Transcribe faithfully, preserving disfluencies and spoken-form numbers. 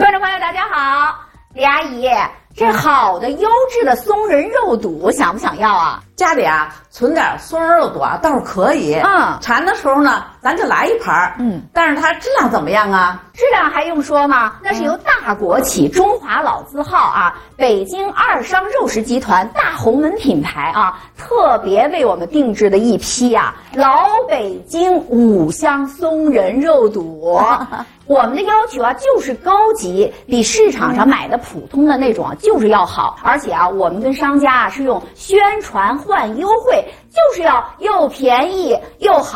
观众朋友，大家好，李阿姨，这好的优质的松仁肉肚，想不想要啊？ 家里啊，存点松仁肉肚啊，倒是可以。 嗯， 馋的时候呢，咱就来一盘。嗯，但是它质量怎么样啊？ 质量还用说吗？那是由大国企中华老字号啊，北京二商肉食集团大红门品牌啊，特别为我们定制的一批啊，老北京五香松仁肉肚。我们的要求啊，就是高级，比市场上买的普通的那种啊，就是要好。而且啊，我们跟商家啊是用宣传换优惠，就是要又便宜又好。